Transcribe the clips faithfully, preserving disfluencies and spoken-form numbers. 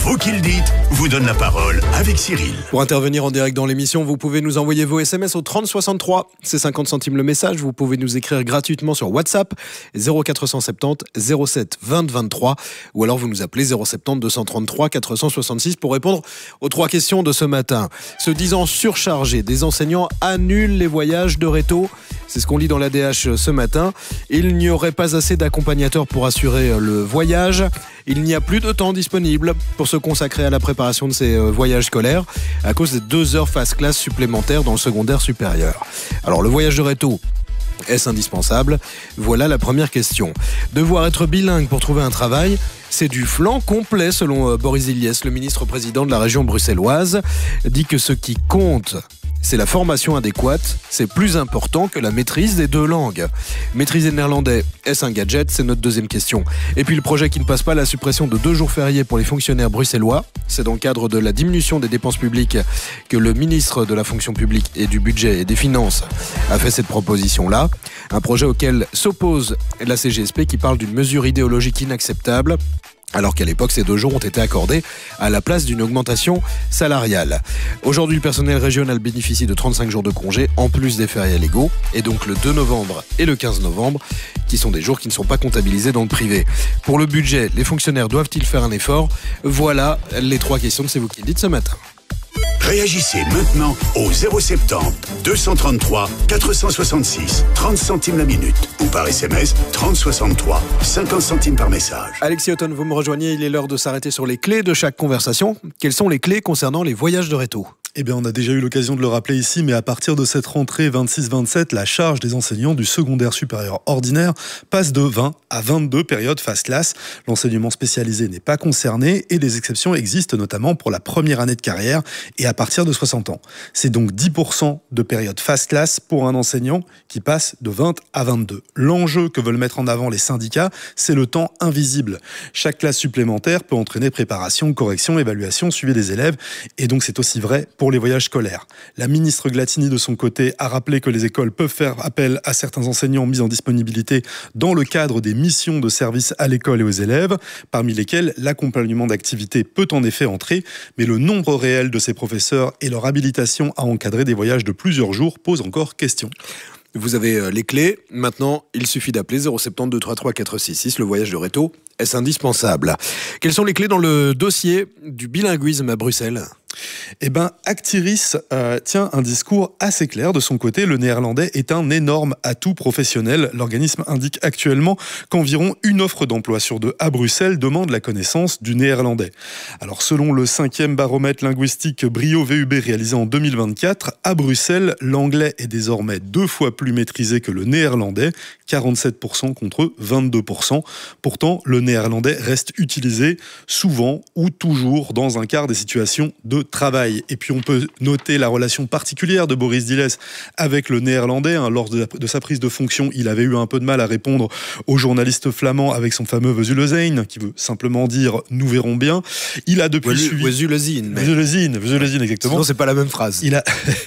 Vous qui le dites vous donne la parole avec Cyril. Pour intervenir en direct dans l'émission, vous pouvez nous envoyer vos S M S au trente soixante-trois. C'est cinquante centimes le message. Vous pouvez nous écrire gratuitement sur WhatsApp zéro quatre cent soixante-dix zéro sept vingt vingt-trois ou alors vous nous appelez zéro sept zéro deux cent trente-trois quatre cent soixante-six pour répondre aux trois questions de ce matin. Se disant surchargés, des enseignants annulent les voyages de réto. C'est ce qu'on lit dans l'A D H ce matin. Il n'y aurait pas assez d'accompagnateurs pour assurer le voyage. Il n'y a plus de temps disponible pour se consacrer à la préparation de ces voyages scolaires à cause des deux heures face classe supplémentaires dans le secondaire supérieur. Alors le voyage de réto, est-ce indispensable ? Voilà la première question. Devoir être bilingue pour trouver un travail, c'est du flanc complet selon Boris Iliès, le ministre-président de la région bruxelloise, dit que ce qui compte, c'est la formation adéquate, c'est plus important que la maîtrise des deux langues. Maîtriser le néerlandais, est-ce un gadget ? C'est notre deuxième question. Et puis le projet qui ne passe pas, la suppression de deux jours fériés pour les fonctionnaires bruxellois. C'est dans le cadre de la diminution des dépenses publiques que le ministre de la fonction publique et du budget et des finances a fait cette proposition-là. Un projet auquel s'oppose la C G S P qui parle d'une mesure idéologique inacceptable, alors qu'à l'époque, ces deux jours ont été accordés à la place d'une augmentation salariale. Aujourd'hui, le personnel régional bénéficie de trente-cinq jours de congé, en plus des fériés légaux, et donc le deux novembre et le quinze novembre, qui sont des jours qui ne sont pas comptabilisés dans le privé. Pour le budget, les fonctionnaires doivent-ils faire un effort ? Voilà les trois questions que c'est vous qui le dites ce matin. Réagissez maintenant au zéro sept zéro deux cent trente-trois quatre cent soixante-six, trente centimes la minute ou par S M S trente soixante-trois, cinquante centimes par message. Alexis Otten, vous me rejoignez, il est l'heure de s'arrêter sur les clés de chaque conversation. Quelles sont les clés concernant les voyages de réto ? Eh bien, on a déjà eu l'occasion de le rappeler ici, mais à partir de cette rentrée vingt-six vingt-sept, la charge des enseignants du secondaire supérieur ordinaire passe de vingt à vingt-deux périodes face classe. L'enseignement spécialisé n'est pas concerné et des exceptions existent notamment pour la première année de carrière et à partir de soixante ans. C'est donc dix pour cent de période face classe pour un enseignant qui passe de vingt à vingt-deux. L'enjeu que veulent mettre en avant les syndicats, c'est le temps invisible. Chaque classe supplémentaire peut entraîner préparation, correction, évaluation, suivi des élèves et donc c'est aussi vrai pour pour les voyages scolaires. La ministre Glatini, de son côté, a rappelé que les écoles peuvent faire appel à certains enseignants mis en disponibilité dans le cadre des missions de service à l'école et aux élèves, parmi lesquels l'accompagnement d'activité peut en effet entrer, mais le nombre réel de ces professeurs et leur habilitation à encadrer des voyages de plusieurs jours pose encore question. Vous avez les clés. Maintenant, il suffit d'appeler zéro sept zéro deux cent trente-trois quatre cent soixante-six. Le voyage de réto, est-ce indispensable ? Quelles sont les clés dans le dossier du bilinguisme à Bruxelles ? Eh bien, Actiris euh, tient un discours assez clair de son côté. Le néerlandais est un énorme atout professionnel. L'organisme indique actuellement qu'environ une offre d'emploi sur deux à Bruxelles demande la connaissance du néerlandais. Alors, selon le cinquième baromètre linguistique Brio V U B réalisé en deux mille vingt-quatre, à Bruxelles, l'anglais est désormais deux fois plus maîtrisé que le néerlandais, quarante-sept pour cent contre vingt-deux pour cent. Pourtant, le néerlandais reste utilisé souvent ou toujours dans un quart des situations de travail. Et puis on peut noter la relation particulière de Boris Iliès avec le néerlandais. Hein. Lors de, la, de sa prise de fonction, il avait eu un peu de mal à répondre aux journalistes flamands avec son fameux We zullen zien, qui veut simplement dire « nous verrons bien ». Il a depuis We, suivi... We zullen zien. We zullen zien, We zullen zien, exactement. Sinon, c'est pas la même phrase. Il a...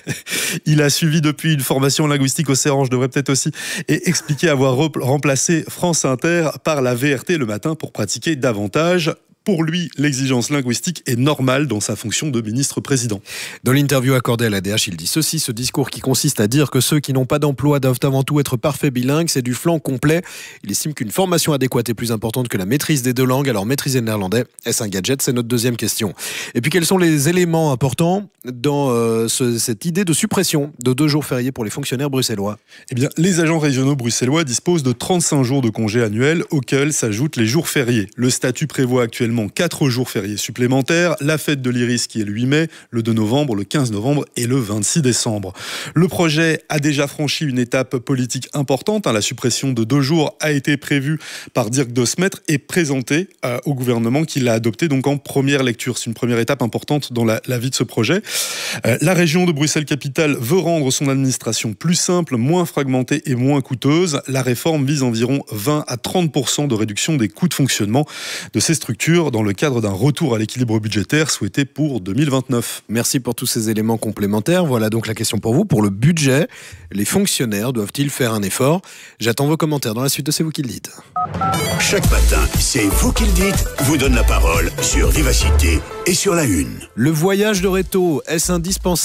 il a suivi depuis une formation linguistique au Céran, je devrais peut-être aussi, et expliquer avoir remplacé France Inter par la V R T le matin pour pratiquer davantage. Pour lui, l'exigence linguistique est normale dans sa fonction de ministre-président. Dans l'interview accordée à l'A D H, il dit ceci, ce discours qui consiste à dire que ceux qui n'ont pas d'emploi doivent avant tout être parfaits bilingues, c'est du flanc complet. Il estime qu'une formation adéquate est plus importante que la maîtrise des deux langues. Alors maîtriser le néerlandais, est-ce un gadget ? C'est notre deuxième question. Et puis quels sont les éléments importants dans euh, ce, cette idée de suppression de deux jours fériés pour les fonctionnaires bruxellois ? Eh bien, les agents régionaux bruxellois disposent de trente-cinq jours de congés annuels auxquels s'ajoutent les jours fériés. Le statut prévoit actuellement quatre jours fériés supplémentaires, la fête de l'Iris qui est le huit mai, le deux novembre, le quinze novembre et le vingt-six décembre. Le projet a déjà franchi une étape politique importante. La suppression de deux jours a été prévue par Dirk De Smet et présentée euh, au gouvernement qui l'a adopté donc en première lecture. C'est une première étape importante dans la, la vie de ce projet. Euh, la région de Bruxelles-Capitale veut rendre son administration plus simple, moins fragmentée et moins coûteuse. La réforme vise environ vingt à trente pour cent de réduction des coûts de fonctionnement de ces structures. mesure dans le cadre d'un retour à l'équilibre budgétaire souhaité pour deux mille vingt-neuf. Merci pour tous ces éléments complémentaires. Voilà donc la question pour vous. Pour le budget, les fonctionnaires doivent-ils faire un effort ? J'attends vos commentaires dans la suite de C'est vous qui le dites. Chaque matin, C'est vous qui le dites, vous donne la parole sur Vivacité et sur La Une. Le voyage de réto, est-ce indispensable ?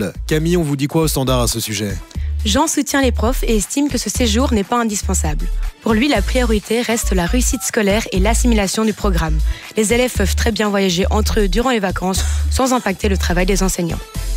Camille, on vous dit quoi au standard à ce sujet ? Jean soutient les profs et estime que ce séjour n'est pas indispensable. Pour lui, la priorité reste la réussite scolaire et l'assimilation du programme. Les élèves peuvent très bien voyager entre eux durant les vacances sans impacter le travail des enseignants.